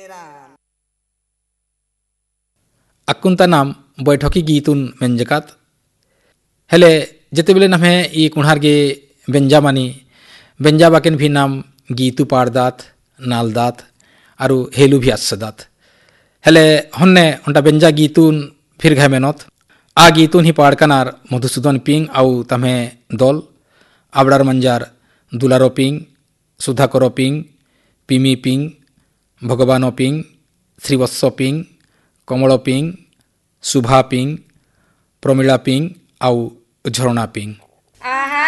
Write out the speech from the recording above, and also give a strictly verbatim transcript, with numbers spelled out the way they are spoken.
अक्कुंता नाम बैठकी गीतुन मेंजकात हेले जेते बेले नमे ई कुण्हार गे बेंजा मानी बेंजा बाकेन भी नाम गीतु पाड़दात नालदात आरु हेलु भी आसदात हेले हन्ने उन्टा बेंजा गीतुन फिर घे मेनत आ गीतुन ही पाड़कनार मधुसूदन पिंग आउ तमे दल आबड़ार मंजार दुलारो पिंग सुधाकरो पिंग पिमी पिंग भगवानो पिंग श्रीवत्स पिंग कमल पिंग शुभा पिंग प्रमिला पिंग आउ झरणा पिंग।